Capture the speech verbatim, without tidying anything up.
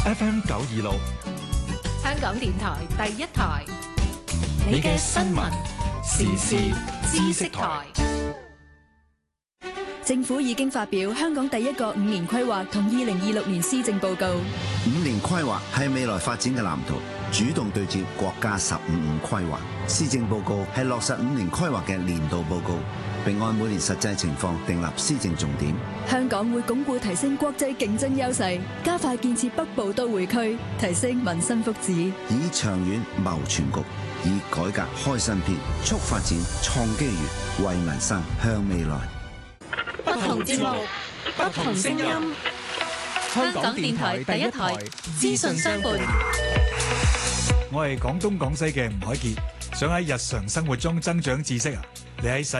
F M 九二六， 香港電台第一台， 你嘅新聞時事知識台。 政府已經發表香港第一個五年規劃同二零二六年施政報告。 五年規劃係未來發展嘅藍圖，主動對接國家十五五規劃。施政報告係落實五年規劃嘅年度報告，並按每年實際情況訂立施政重點。 香港會鞏固提升國際競爭優勢，加快建設北部都會區，提升民生福祉， 以長遠謀全局，以改革開新篇，促發展創機遇，為民生向未來。 不同節目，不同聲音。香港電台第一台，資訊相伴。 我係廣東廣西嘅吳海傑，想喺日常生活中增長知識啊！你喺洗